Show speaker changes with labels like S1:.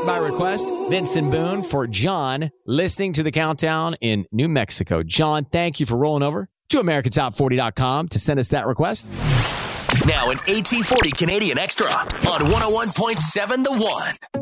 S1: by request, Vincent Boone for John, listening to the countdown in New Mexico. John, thank you for rolling over to AmericasTop40.com to send us that request.
S2: Now an AT40 Canadian Extra on 101.7 The One.